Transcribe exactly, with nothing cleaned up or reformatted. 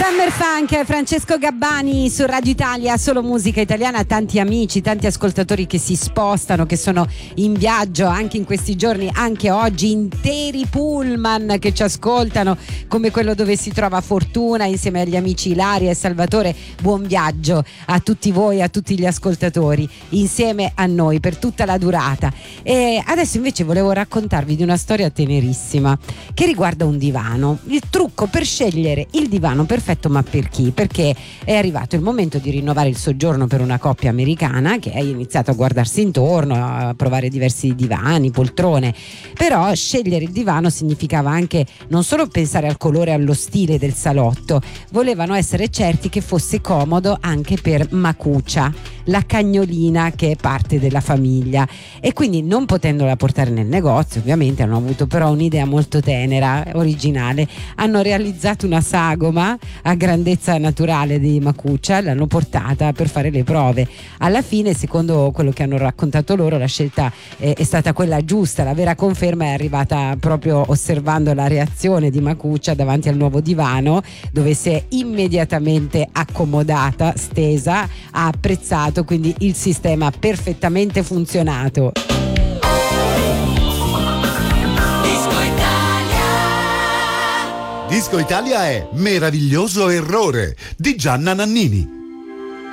Summer Funk, Francesco Gabbani su Radio Italia, solo musica italiana. Tanti amici, tanti ascoltatori che si spostano, che sono in viaggio anche in questi giorni, anche oggi, interi pullman che ci ascoltano, come quello dove si trova Fortuna insieme agli amici Ilaria e Salvatore. Buon viaggio a tutti voi, a tutti gli ascoltatori insieme a noi per tutta la durata. E adesso invece volevo raccontarvi di una storia tenerissima che riguarda un divano, il trucco per scegliere il divano perfetto. Ma per chi? Perché è arrivato il momento di rinnovare il soggiorno per una coppia americana che ha iniziato a guardarsi intorno, a provare diversi divani, poltrone. Però scegliere il divano significava anche non solo pensare al colore e allo stile del salotto, volevano essere certi che fosse comodo anche per Makucha, la cagnolina che è parte della famiglia. E quindi, non potendola portare nel negozio, ovviamente hanno avuto però un'idea molto tenera, originale. Hanno realizzato una sagoma a grandezza naturale di Makucha, l'hanno portata per fare le prove. Alla fine, secondo quello che hanno raccontato loro, la scelta è, è stata quella giusta. La vera conferma è arrivata proprio osservando la reazione di Makucha davanti al nuovo divano, dove si è immediatamente accomodata, stesa, ha apprezzato, quindi il sistema ha perfettamente funzionato. Disco Italia è Meraviglioso Errore di Gianna Nannini.